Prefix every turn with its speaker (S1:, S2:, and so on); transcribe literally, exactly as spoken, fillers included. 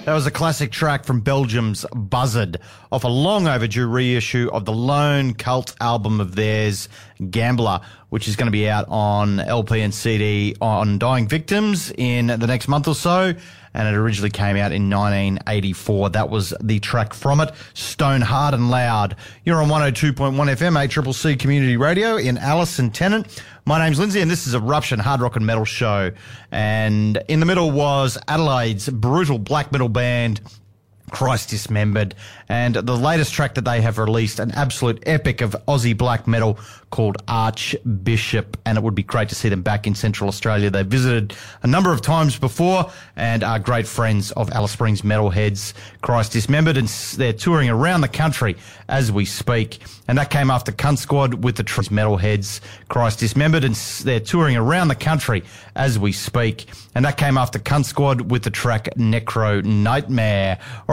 S1: That was a classic track from Belgium's Buzzard off a long overdue reissue of the lone cult album of theirs, Gambler, which is going to be out on L P and C D on Dying Victims in the next month or so. And it originally came out in nineteen eighty-four. That was the track from it, Stone Hard and Loud. You're on one oh two point one F M, A C C C Community Radio in Alice and Tennant. My name's Lindsay, and this is Eruption Hard Rock and Metal Show. And in the middle was Adelaide's brutal black metal band, Christ Dismembered, and the latest track that they have released, an absolute epic of Aussie black metal called Archbishop, and it would be great to see them back in Central Australia. They visited a number of times before and are great friends of Alice Springs Metalheads, Christ Dismembered, and they're touring around the country as we speak. And that came after Cunt Squad with the Trans Metalheads, Christ Dismembered, and they're touring around the country as we speak. And that came after Cunt Squad with the track Necro Nightmare.